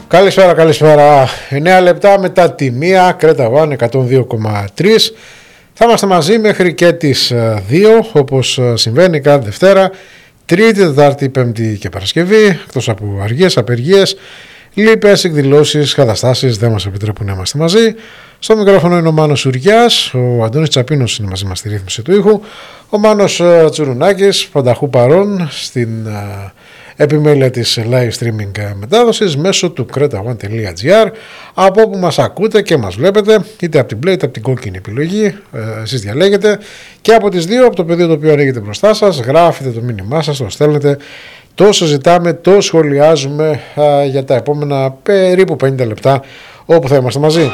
Καλησπέρα. 9 λεπτά μετά τη 1, Κρέτα One 102,3. Θα είμαστε μαζί μέχρι και τις 2, όπως συμβαίνει κάθε Δευτέρα, Τρίτη, Τετάρτη, Πέμπτη και Παρασκευή. Εκτός από αργίες, απεργίες, λύπες, εκδηλώσεις, καταστάσεις, δεν μας επιτρέπουν να είμαστε μαζί. Στο μικρόφωνο είναι ο Μάνος Ουριάς, ο Αντώνης Τσαπίνος είναι μαζί μας στη ρύθμιση του ήχου, ο Μάνος Τσουρουνάκης, πανταχού παρών στην επιμέλεια της live streaming μετάδοσης μέσω του cretaone.gr, από όπου μας ακούτε και μας βλέπετε, είτε από την play είτε από την κόκκινη επιλογή, εσείς διαλέγετε, και από τις δύο, από το πεδίο το οποίο ανοίγεται μπροστά σας, γράφετε το μήνυμά σας, το στέλνετε, το συζητάμε, το σχολιάζουμε για τα επόμενα περίπου 50 λεπτά όπου θα είμαστε μαζί.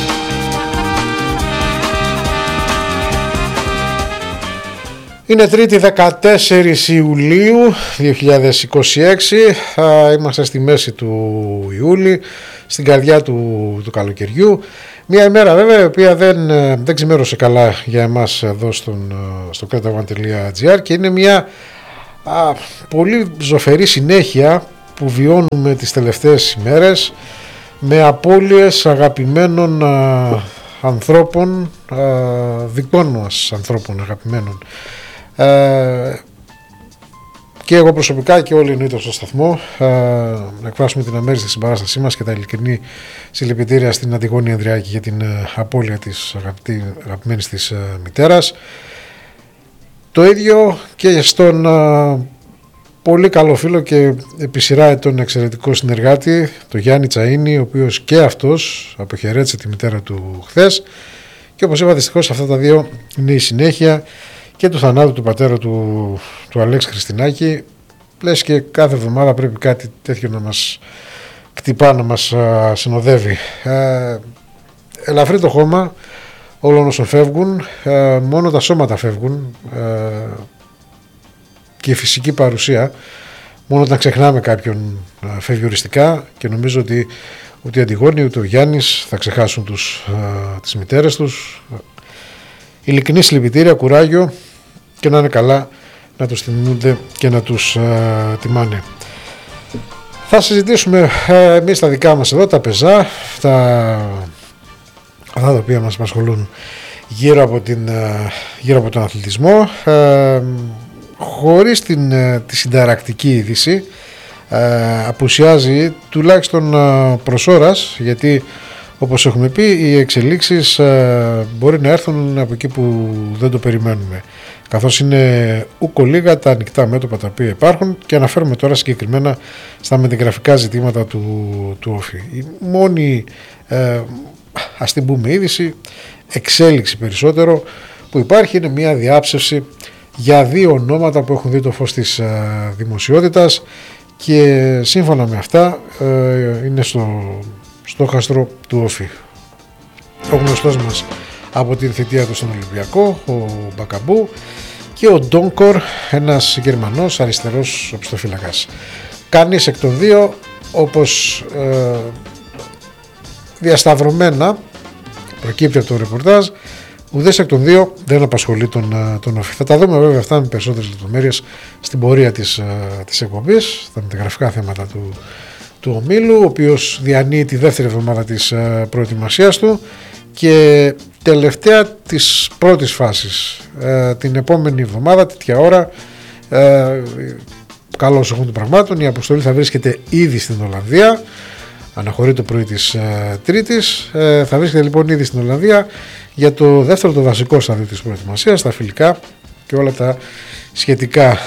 Είναι Τρίτη 14 Ιουλίου 2026, είμαστε στη μέση του Ιούλη, στην καρδιά του καλοκαιριού. Μια ημέρα βέβαια η οποία δεν ξημέρωσε καλά για εμάς εδώ στο cretaone.gr και είναι μια πολύ ζωφερή συνέχεια που βιώνουμε τις τελευταίες ημέρες, με απώλειες αγαπημένων ανθρώπων, δικών μας ανθρώπων αγαπημένων. Και εγώ προσωπικά και όλοι εννοείται στο σταθμό να εκφράσουμε την αμέριστη συμπαράστασή μας και τα ειλικρινή συλληπιτήρια στην Αντιγόνη Ανδριάκη για την απώλεια της αγαπημένης της μητέρας. Το ίδιο και στον πολύ καλό φίλο και επί σειρά ετών εξαιρετικό συνεργάτη, το Γιάννη Τσαΐνη, ο οποίος και αυτός αποχαιρέτησε τη μητέρα του χθες, και όπως είπα, δυστυχώς αυτά τα δύο είναι η συνέχεια και του θανάτου του πατέρα του Αλέξη Χριστινάκη. Λες και κάθε εβδομάδα πρέπει κάτι τέτοιο να μας κτυπά, να μας συνοδεύει. Ελαφρύ το χώμα όλων όσων φεύγουν, μόνο τα σώματα φεύγουν και η φυσική παρουσία, μόνο όταν ξεχνάμε κάποιον, φεύγει οριστικά, και νομίζω ότι ούτε η Αντιγόνη ούτε ο Γιάννης θα ξεχάσουν τις μητέρες τους. Ειλικρινή συλληπιτήρια, κουράγιο, και να είναι καλά, να τους θυμούνται και να τους τιμάνε. Θα συζητήσουμε εμείς τα δικά μας εδώ, τα πεζά, αυτά τα οποία μας απασχολούν γύρω από τον αθλητισμό, χωρίς τη συνταρακτική είδηση. Απουσιάζει τουλάχιστον προς ώρας, γιατί όπως έχουμε πει, οι εξελίξεις μπορεί να έρθουν από εκεί που δεν το περιμένουμε, καθώς είναι ούκο λίγα τα ανοιχτά μέτωπα τα οποία υπάρχουν, και αναφέρουμε τώρα συγκεκριμένα στα μεταγραφικά ζητήματα του όφη. Η μόνη ας την πούμε είδηση, εξέλιξη περισσότερο, που υπάρχει είναι μια διάψευση για δύο ονόματα που έχουν δει το φως της δημοσιότητας, και σύμφωνα με αυτά είναι στο χαστρό του όφη. Ο γνωστός μας από την θητεία του στον Ολυμπιακό, ο Μπακαμπού, και ο Ντόνκορ, ένας Γερμανός αριστερός οπισθοφύλακας. Κανείς εκ των δύο, όπως διασταυρωμένα προκύπτει από το ρεπορτάζ, ουδές εκ των δύο δεν απασχολεί τον όφη. Θα τα δούμε βέβαια αυτά με περισσότερες λεπτομέρειες στην πορεία της εκπομπής, τα μεταγραφικά θέματα του ομίλου, ο οποίος διανύει τη δεύτερη εβδομάδα της προετοιμασίας του και τελευταία της πρώτης φάσης. Την επόμενη εβδομάδα, τέτοια ώρα, καλώς έχουν των πραγμάτων, η αποστολή θα βρίσκεται ήδη στην Ολλανδία. Αναχωρεί το πρωί της Τρίτης. Θα βρίσκεται λοιπόν ήδη στην Ολλανδία για το δεύτερο, το βασικό στάδιο της προετοιμασίας, τα φιλικά και όλα τα σχετικά.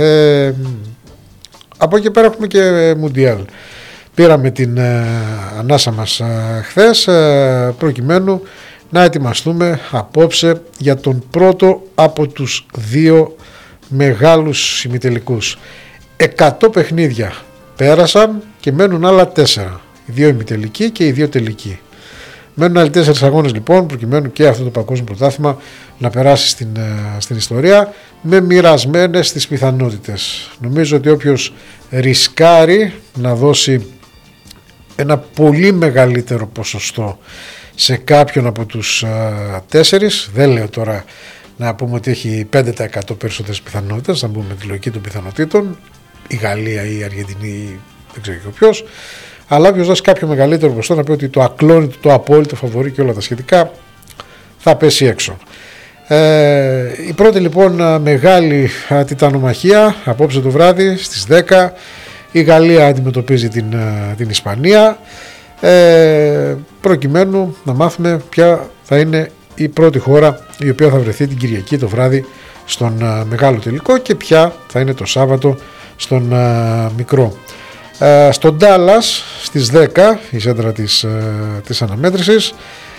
Από εκεί πέρα έχουμε και Μουντιάλ. Πήραμε την ανάσα μας χθες, προκειμένου να ετοιμαστούμε απόψε για τον πρώτο από τους δύο μεγάλους ημιτελικούς. 100 παιχνίδια πέρασαν και μένουν άλλα 4. Οι δύο ημιτελικοί και οι δύο τελικοί. Μένουν άλλοι 4 αγώνες λοιπόν, προκειμένου και αυτό το παγκόσμιο πρωτάθλημα να περάσει στην ιστορία, με μοιρασμένες τις πιθανότητες. Νομίζω ότι όποιος ρισκάρει να δώσει ένα πολύ μεγαλύτερο ποσοστό σε κάποιον από τους 4, δεν λέω τώρα να πούμε ότι έχει 5% περισσότερες πιθανότητες, να μπούμε με τη λογική των πιθανότητων, η Γαλλία ή η Αργεντινή, δεν ξέρω και ποιος, αλλά όποιος δώσει κάποιο μεγαλύτερο ποσό να πει ότι το ακλόνητο, το απόλυτο φαβορί και όλα τα σχετικά θα πέσει έξω. Η πρώτη λοιπόν μεγάλη τιτανομαχία απόψε το βράδυ στις 10. Η Γαλλία αντιμετωπίζει την Ισπανία, προκειμένου να μάθουμε ποια θα είναι η πρώτη χώρα η οποία θα βρεθεί την Κυριακή το βράδυ στον μεγάλο τελικό και ποια θα είναι το Σάββατο στον μικρό. Στον Ντάλλας στις 10 η σέντρα της αναμέτρησης,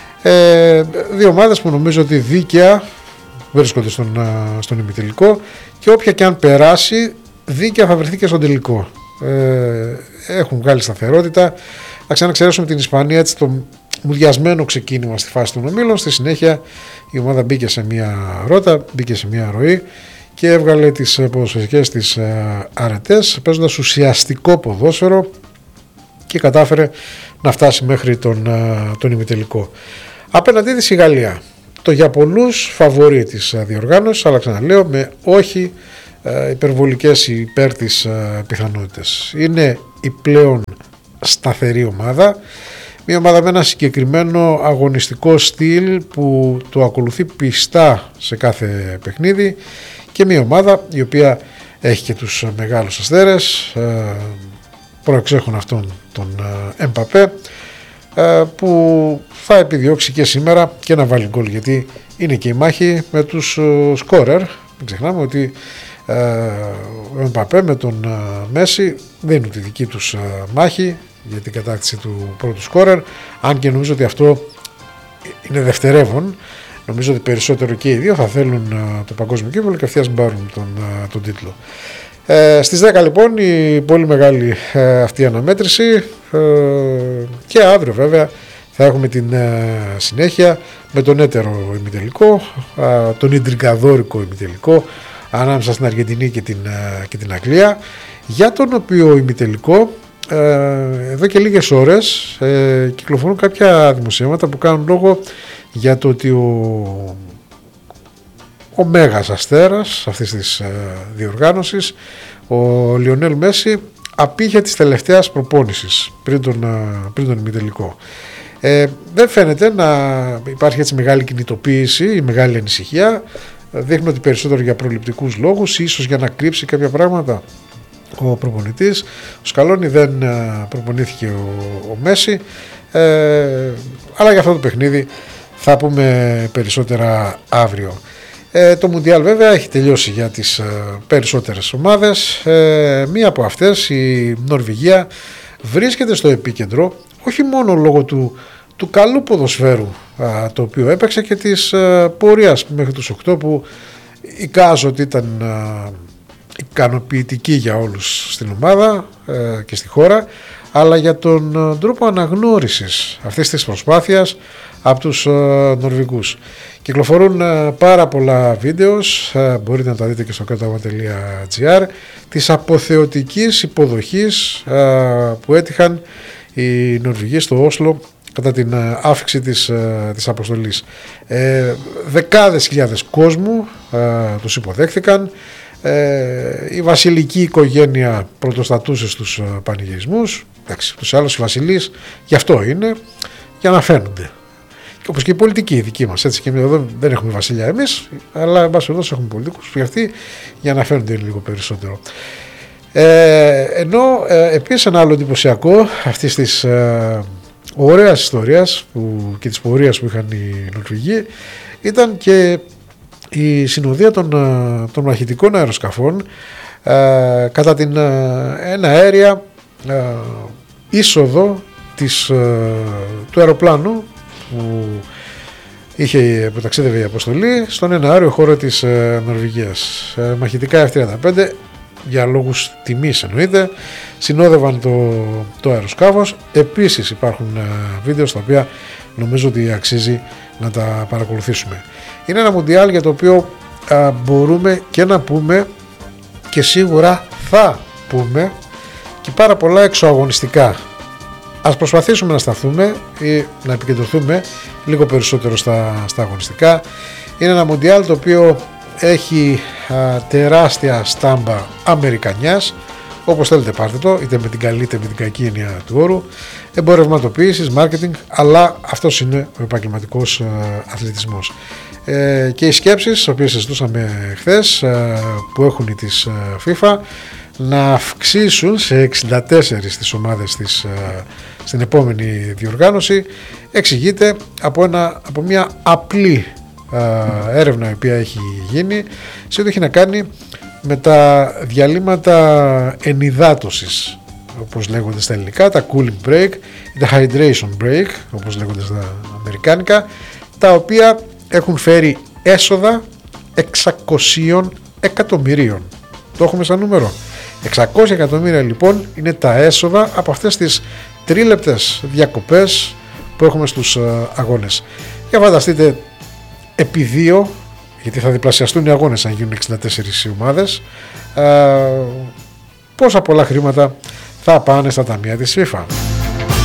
δύο ομάδες που νομίζω ότι δίκαια βρίσκονται στον ημιτελικό και όποια και αν περάσει δίκαια θα βρεθεί και στον τελικό. Έχουν βγάλει σταθερότητα. Να ξαναξαιρέσουμε την Ισπανία, έτσι το μουδιασμένο ξεκίνημα στη φάση των ομίλων. Στη συνέχεια η ομάδα μπήκε σε μια ρότα, μπήκε σε μια ροή και έβγαλε τις ποδοσφαιρικές της αρετές παίζοντας ουσιαστικό ποδόσφαιρο και κατάφερε να φτάσει μέχρι τον ημιτελικό. Απέναντί της η Γαλλία, το για πολλούς φαβορί της διοργάνωσης, αλλά ξαναλέω με όχι υπερβολικές υπέρ της πιθανότητες. Είναι η πλέον σταθερή ομάδα, μια ομάδα με ένα συγκεκριμένο αγωνιστικό στυλ που το ακολουθεί πιστά σε κάθε παιχνίδι και μια ομάδα η οποία έχει και τους μεγάλους αστέρες, προεξέχουν αυτόν τον Εμπαπέ, που θα επιδιώξει και σήμερα και να βάλει γκολ, γιατί είναι και η μάχη με τους σκόρερ. Μην ξεχνάμε ότι ο Εμπαπέ με τον Μέση δίνουν τη δική τους μάχη για την κατάκτηση του πρώτου σκόρερ, αν και νομίζω ότι αυτό είναι δευτερεύον. Νομίζω ότι περισσότερο και οι δύο θα θέλουν το παγκόσμιο κύπελλο και αυτοί πάρουν τον τίτλο. Στις 10 λοιπόν η πολύ μεγάλη αυτή αναμέτρηση, και αύριο βέβαια θα έχουμε την συνέχεια με τον έτερο ημιτελικό, τον ιντριγκαδόρικο ημιτελικό ανάμεσα στην Αργεντινή και την Αγγλία, για τον οποίο ημιτελικό εδώ και λίγες ώρες κυκλοφορούν κάποια δημοσιεύματα που κάνουν λόγο για το ότι ο μέγας αστέρας αυτής της διοργάνωσης, ο Λιονέλ Μέση, απήχε της τελευταίας προπόνησης πριν τον ημιτελικό. Δεν φαίνεται να υπάρχει έτσι μεγάλη κινητοποίηση ή μεγάλη ανησυχία. Δείχνει ότι περισσότερο για προληπτικούς λόγους, ίσως για να κρύψει κάποια πράγματα ο προπονητής. Ο Σκαλόνι δεν προπονήθηκε ο Μέση, αλλά για αυτό το παιχνίδι θα πούμε περισσότερα αύριο. Το Μουντιάλ βέβαια έχει τελειώσει για τις περισσότερες ομάδες. Μία από αυτές, η Νορβηγία, βρίσκεται στο επίκεντρο όχι μόνο λόγω του καλού ποδοσφαίρου το οποίο έπαιξε και της πορείας μέχρι τους 8 που εικάζω ότι ήταν ικανοποιητική για όλους στην ομάδα και στη χώρα, αλλά για τον τρόπο αναγνώρισης αυτής της προσπάθειας από τους Νορβηγούς. Κυκλοφορούν πάρα πολλά βίντεο, μπορείτε να τα δείτε και στο katawar.gr, της αποθεωτικής υποδοχής που έτυχαν οι Νορβηγοί στο Όσλο κατά την άφιξη της αποστολής. Δεκάδες χιλιάδες κόσμου τους υποδέχθηκαν. Η βασιλική οικογένεια πρωτοστατούσε στους πανηγυρισμούς. Εντάξει, τους άλλους οι βασιλείς γι' αυτό είναι, για να φαίνονται. Όπως και οι πολιτικοί οι δικοί μας, έτσι, και εδώ δεν έχουμε βασιλιά εμείς, αλλά εν πάση περιπτώσει έχουμε πολιτικούς και αυτοί για να φαίνονται λίγο περισσότερο. Ενώ επίσης ένα άλλο εντυπωσιακό αυτής της ωραίας ιστορίας και της πορείας που είχαν οι Νορβηγοί ήταν και η συνοδεία των μαχητικών αεροσκαφών κατά την εναέρια είσοδο του αεροπλάνου που ταξίδευε η αποστολή στον εναέριο χώρο της Νορβηγίας. Μαχητικά F-35, για λόγους τιμής εννοείται, συνόδευαν το αεροσκάφος. Επίσης υπάρχουν βίντεο στα οποία νομίζω ότι αξίζει να τα παρακολουθήσουμε. Είναι ένα μουντιάλ για το οποίο μπορούμε και να πούμε και σίγουρα θα πούμε και πάρα πολλά εξωαγωνιστικά. Ας προσπαθήσουμε να σταθούμε ή να επικεντρωθούμε λίγο περισσότερο στα αγωνιστικά. Είναι ένα μουντιάλ το οποίο έχει τεράστια στάμπα αμερικανιάς, όπως θέλετε πάρτε το, είτε με την καλή είτε με την κακή έννοια του όρου, εμπορευματοποίησης, marketing, αλλά αυτός είναι ο επαγγελματικός αθλητισμός. Και οι σκέψεις, τις οποίες συζητούσαμε χθες, που έχουν της FIFA, να αυξήσουν σε 64 τις ομάδες στην επόμενη διοργάνωση, εξηγείται από μια απλή έρευνα η οποία έχει γίνει σε ό,τι έχει να κάνει με τα διαλύματα ενυδάτωσης, όπως λέγονται στα ελληνικά, τα cooling break ή τα hydration break, όπως λέγονται στα αμερικάνικα, τα οποία έχουν φέρει έσοδα 600 εκατομμυρίων. Το έχουμε σαν νούμερο. 600 εκατομμύρια λοιπόν είναι τα έσοδα από αυτές τις τρίλεπτες διακοπές που έχουμε στους αγώνες. Για φανταστείτε επί 2, γιατί θα διπλασιαστούν οι αγώνες αν γίνουν 64 ομάδες, πόσα πολλά χρήματα θα πάνε στα ταμεία της FIFA.